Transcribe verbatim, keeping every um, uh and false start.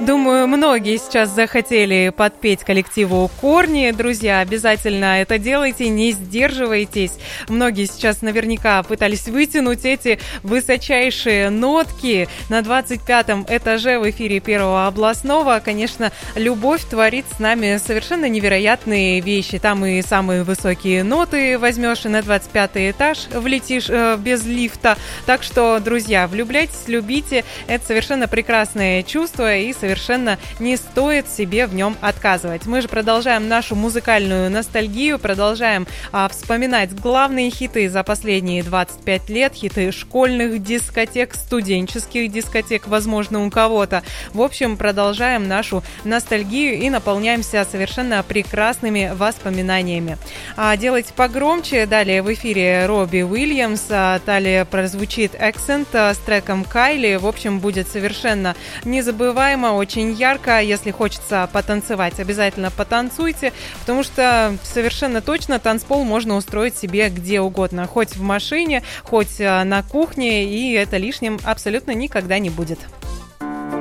Думаю, многие сейчас захотели подпеть коллективу «Корни». Друзья, обязательно это делайте, не сдерживайтесь. Многие сейчас наверняка пытались вытянуть эти высочайшие нотки. На двадцать пятом этаже в эфире Первого областного, конечно, любовь творит с нами совершенно невероятные вещи. Там и самые высокие ноты возьмешь, и на двадцать пятый этаж влетишь э, без лифта. Так что, друзья, влюбляйтесь, любите. Это совершенно прекрасное чувство, и совершенно не стоит себе в нем отказывать. Мы же продолжаем нашу музыкальную ностальгию, продолжаем а, вспоминать главные хиты за последние двадцать пять лет, хиты школьных дискотек, студенческих дискотек, возможно, у кого-то. В общем, продолжаем нашу ностальгию и наполняемся совершенно прекрасными воспоминаниями. А, делайте погромче. Далее в эфире Робби Уильямс, а, далее прозвучит Accent а, с треком Кайли. В общем, будет совершенно незабываемо, очень ярко. Если хочется потанцевать, обязательно потанцуйте, потому что совершенно точно танцпол можно устроить себе где угодно, хоть в машине, хоть на кухне, и это лишним абсолютно никогда не будет.